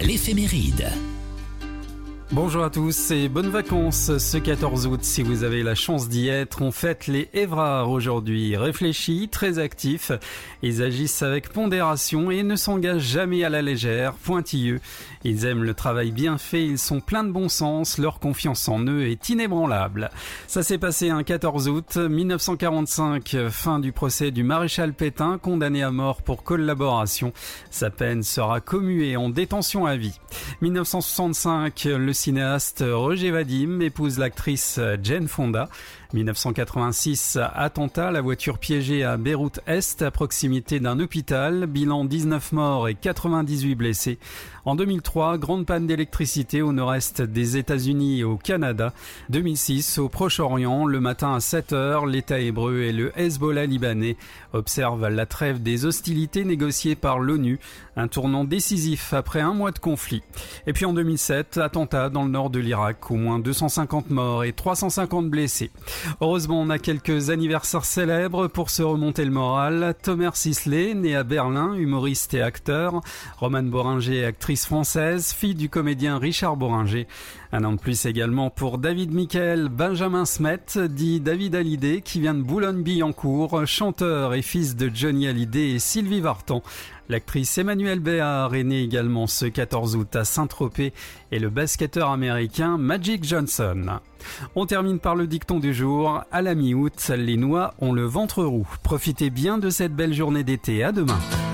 l'éphéméride. Bonjour à tous et bonnes vacances ce 14 août si vous avez la chance d'y être. On fête les Évrards aujourd'hui, réfléchis, très actifs. Ils agissent avec pondération et ne s'engagent jamais à la légère, pointilleux. Ils aiment le travail bien fait, ils sont pleins de bon sens, leur confiance en eux est inébranlable. Ça s'est passé un 14 août 1945, fin du procès du maréchal Pétain, condamné à mort pour collaboration. Sa peine sera commuée en détention à vie. 1965, le cinéaste Roger Vadim épouse l'actrice Jane Fonda. 1986, attentat, la voiture piégée à Beyrouth-Est à proximité d'un hôpital, bilan 19 morts et 98 blessés. En 2003, grande panne d'électricité au nord-est des États-Unis et au Canada. 2006, au Proche-Orient, le matin à 7h, l'État hébreu et le Hezbollah libanais observent la trêve des hostilités négociée par l'ONU, un tournant décisif après un mois de conflit. Et puis en 2007, attentat dans le nord de l'Irak, au moins 250 morts et 350 blessés. Heureusement, on a quelques anniversaires célèbres pour se remonter le moral. Thomas Sisley, né à Berlin, humoriste et acteur. Romane Boringer, actrice française, fille du comédien Richard Boringer. Un an de plus également pour David Michael Benjamin Smet, dit David Hallyday, qui vient de Boulogne-Billancourt, chanteur et fils de Johnny Hallyday et Sylvie Vartan. L'actrice Emmanuelle Béard est née également ce 14 août à Saint-Tropez et le basketteur américain Magic Johnson. On termine par le dicton du jour. À la mi-août, les noix ont le ventre roux. Profitez bien de cette belle journée d'été. À demain.